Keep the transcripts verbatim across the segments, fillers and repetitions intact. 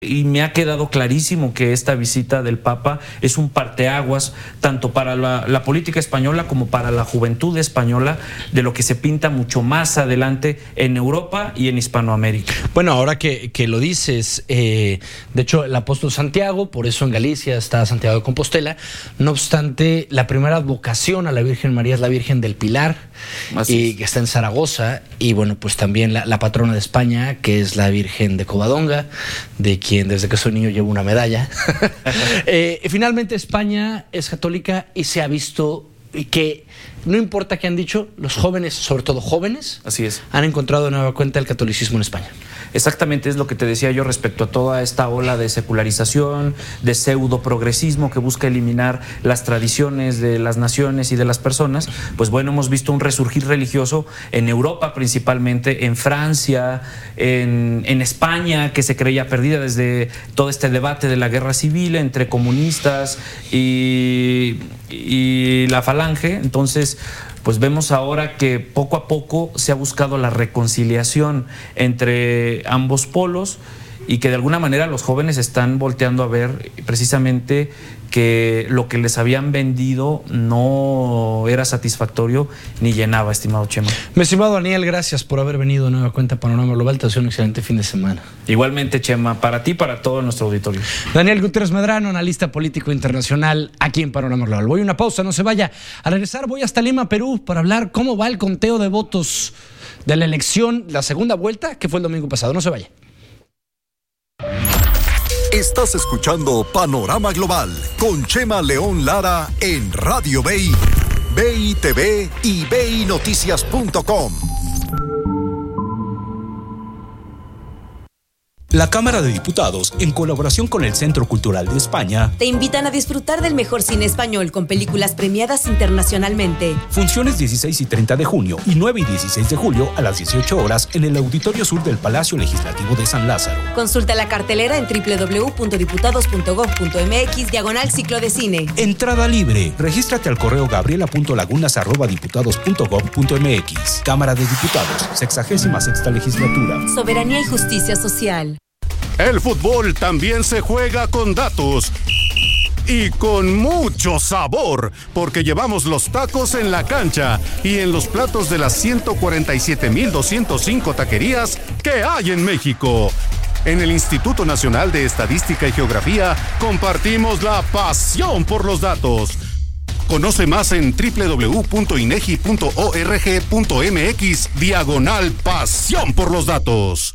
Y me ha quedado clarísimo que esta visita del Papa es un parteaguas tanto para la, la política española como para la juventud española de lo que se pinta mucho más adelante en Europa y en Hispanoamérica. Bueno, ahora que, que lo dices, eh, de hecho el apóstol Santiago, por eso en Galicia está Santiago de Compostela. No obstante, la primera advocación a la Virgen María es la Virgen del Pilar, y que está en Zaragoza, y bueno, pues también la, la patrona de España, que es la Virgen de Covadonga, de quien desde que soy niño llevo una medalla. eh, finalmente España es católica y se ha visto que no importa qué han dicho, los jóvenes, sobre todo jóvenes, así es, han encontrado de nueva cuenta el catolicismo en España. Exactamente, es lo que te decía yo respecto a toda esta ola de secularización, de pseudo progresismo que busca eliminar las tradiciones de las naciones y de las personas. Pues bueno, hemos visto un resurgir religioso en Europa principalmente, en Francia, en, en España, que se creía perdida desde todo este debate de la guerra civil entre comunistas y, y la falange. Entonces, pues vemos ahora que poco a poco se ha buscado la reconciliación entre ambos polos y que de alguna manera los jóvenes están volteando a ver precisamente que lo que les habían vendido no era satisfactorio ni llenaba, estimado Chema. Mi estimado Daniel, gracias por haber venido de nueva cuenta a Panorama Global. Te deseo un excelente fin de semana. Igualmente, Chema, para ti y para todo nuestro auditorio. Daniel Gutiérrez Medrano, analista político internacional aquí en Panorama Global. Voy a una pausa, no se vaya. Al regresar voy hasta Lima, Perú, para hablar cómo va el conteo de votos de la elección, la segunda vuelta, que fue el domingo pasado. No se vaya. Estás escuchando Panorama Global con Chema León Lara en Radio B I, B I T V y B I Noticias punto com. La Cámara de Diputados, en colaboración con el Centro Cultural de España, te invitan a disfrutar del mejor cine español con películas premiadas internacionalmente. Funciones dieciséis y treinta de junio y nueve y dieciséis de julio a las dieciocho horas en el Auditorio Sur del Palacio Legislativo de San Lázaro. Consulta la cartelera en doble u doble u doble u punto diputados punto gob punto eme equis diagonal ciclo de cine. Entrada libre. Regístrate al correo gabriela punto lagunas arroba diputados punto gob punto eme equis. Cámara de Diputados, sexagésima sexta legislatura. Soberanía y justicia social. El fútbol también se juega con datos y con mucho sabor, porque llevamos los tacos en la cancha y en los platos de las ciento cuarenta y siete mil doscientas cinco taquerías que hay en México. En el Instituto Nacional de Estadística y Geografía compartimos la pasión por los datos. Conoce más en doble u doble u doble u punto inegi punto org punto eme equis diagonal pasión por los datos.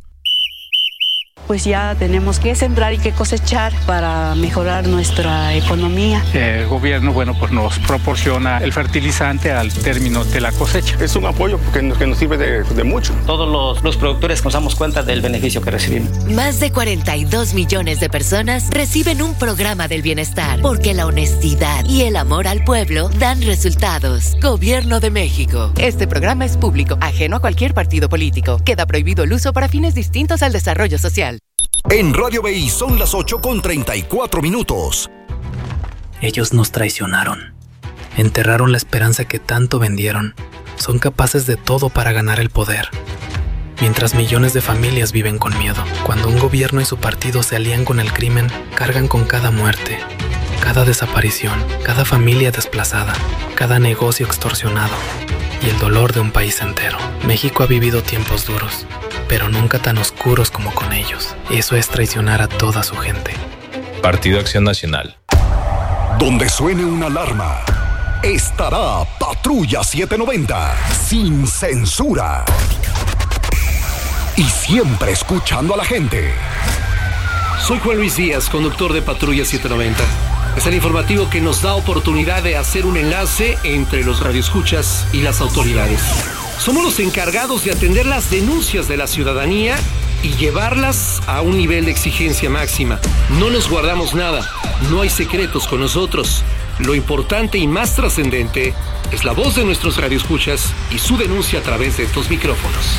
Pues ya tenemos que sembrar y que cosechar para mejorar nuestra economía. El gobierno, bueno, pues nos proporciona el fertilizante al término de la cosecha. Es un apoyo que nos, que nos sirve de, de mucho. Todos los, los productores nos damos cuenta del beneficio que recibimos. Más de cuarenta y dos millones de personas reciben un programa del bienestar, porque la honestidad y el amor al pueblo dan resultados. Gobierno de México. Este programa es público, ajeno a cualquier partido político. Queda prohibido el uso para fines distintos al desarrollo social. En Radio B I son las ocho con treinta y cuatro minutos. Ellos nos traicionaron. Enterraron la esperanza que tanto vendieron. Son capaces de todo para ganar el poder. Mientras millones de familias viven con miedo. Cuando un gobierno y su partido se alían con el crimen, cargan con cada muerte, cada desaparición, cada familia desplazada, cada negocio extorsionado y el dolor de un país entero. México ha vivido tiempos duros, pero nunca tan oscuros como con ellos. Eso es traicionar a toda su gente. Partido Acción Nacional. Donde suene una alarma, estará Patrulla setecientos noventa, sin censura. Y siempre escuchando a la gente. Soy Juan Luis Díaz, conductor de Patrulla setecientos noventa. Es el informativo que nos da oportunidad de hacer un enlace entre los radioescuchas y las autoridades. Somos los encargados de atender las denuncias de la ciudadanía y llevarlas a un nivel de exigencia máxima. No nos guardamos nada, no hay secretos con nosotros. Lo importante y más trascendente es la voz de nuestros radioescuchas y su denuncia a través de estos micrófonos.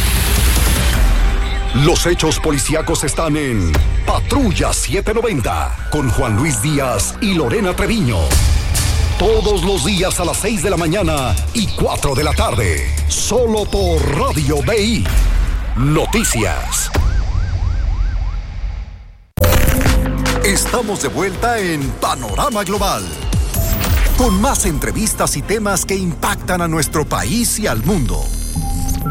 Los hechos policíacos están en Patrulla setecientos noventa con Juan Luis Díaz y Lorena Treviño. Todos los días a las seis de la mañana y cuatro de la tarde. Solo por Radio B I. Noticias. Estamos de vuelta en Panorama Global, con más entrevistas y temas que impactan a nuestro país y al mundo.